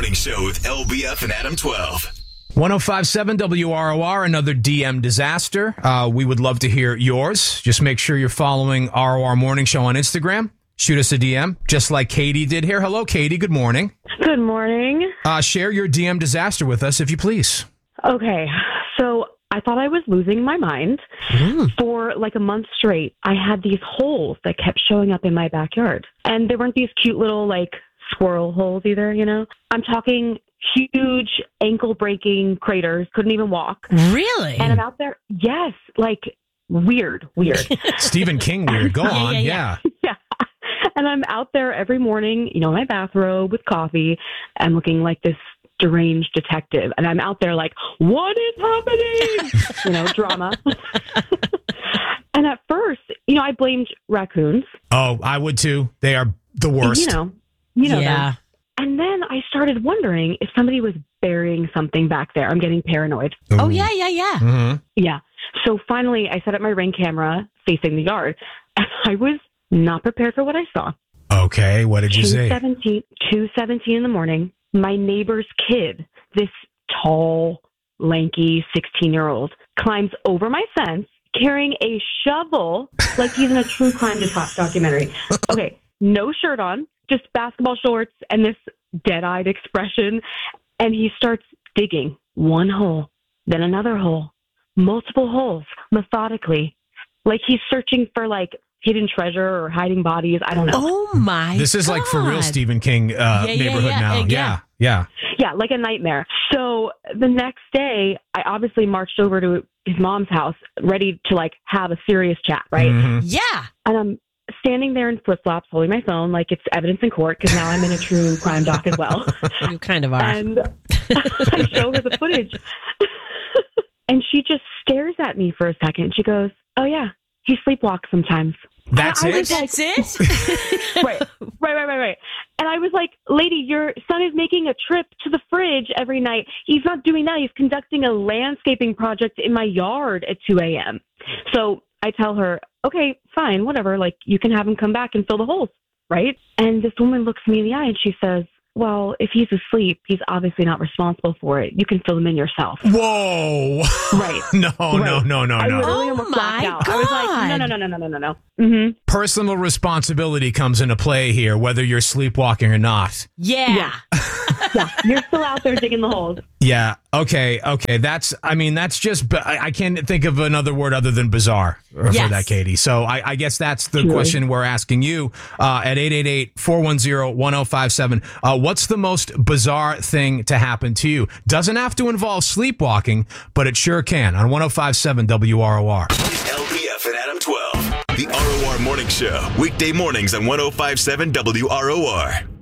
Morning Show with LBF and Adam 12. 105.7 WROR, another DM disaster. We would love to hear yours. Just make sure you're following ROR Morning Show on Instagram. Shoot us a DM, just like Katie did here. Hello, Katie. Good morning. Good morning. Share your DM disaster with us, if you please. Okay, so I thought I was losing my mind. For like a month straight. I had these holes that kept showing up in my backyard. And they weren't these cute little, like, squirrel holes either, you know? I'm talking huge ankle-breaking craters. Couldn't even walk. Really? And I'm out there. Yes, like, weird. Stephen King weird. Go on. Yeah. Yeah. And I'm out there every morning, you know, in my bathrobe with coffee and looking like this deranged detective. And I'm out there like, what is happening? You know, drama. And at first, you know, I blamed raccoons. Oh, I would too. They are the worst. You know Yeah. them. And then I started wondering if somebody was burying something back there. I'm getting paranoid. Oh, yeah. Mm-hmm. Yeah. So finally, I set up my Ring camera facing the yard. And I was not prepared for what I saw. Okay, what did you say? 2:17 in the morning. My neighbor's kid, this tall, lanky 16-year-old, climbs over my fence carrying a shovel like he's in a true crime documentary. Okay, no shirt on, just basketball shorts and this dead-eyed expression. And he starts digging one hole, then another hole, multiple holes, methodically. Like he's searching for, like, hidden treasure or hiding bodies. I don't know. Oh, my This is like for real Stephen King neighborhood now. Yeah. Yeah, like a nightmare. So the next day, I obviously marched over to his mom's house, ready to, like, have a serious chat, right? Mhm. Yeah. And I'm standing there in flip-flops, holding my phone like it's evidence in court, because now I'm in a true crime doc as well. You kind of are. And I show her the footage. And she just stares at me for a second. She goes, oh, yeah, he sleepwalks sometimes. That's I it? was like, That's it? right. And I was like, lady, your son is making a trip to the fridge every night. He's not doing that. He's conducting a landscaping project in my yard at 2 a.m. So I tell her, okay, fine, whatever. Like, you can have him come back and fill the holes, right? And this woman looks me in the eye and she says, well, if he's asleep, he's obviously not responsible for it. You can fill him in yourself. Whoa. Right. No. I literally Oh, almost my blacked out. God. I was like, no. Mm-hmm. Personal responsibility comes into play here, whether you're sleepwalking or not. Yeah. Yeah, you're still out there digging the holes. Yeah. Okay. That's just, I can't think of another word other than bizarre for Yes. that, Katie. So I guess that's the question we're asking you at 888-410-1057. What's the most bizarre thing to happen to you? Doesn't have to involve sleepwalking, but it sure can on 105.7 WROR. LBF and Adam 12. The ROR Morning Show. Weekday mornings on 105.7 WROR.